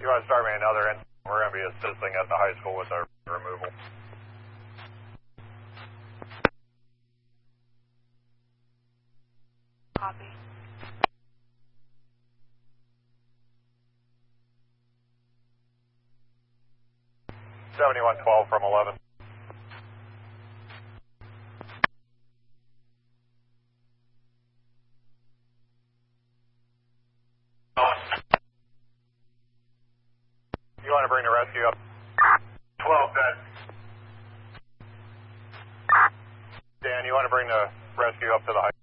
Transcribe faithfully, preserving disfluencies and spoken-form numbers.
You want to start me another incident? We're going to be assisting at the high school with our removal. Copy. seventy-one twelve from eleven. You want to bring the rescue up? twelve dead. Dan, you want to bring the rescue up to the high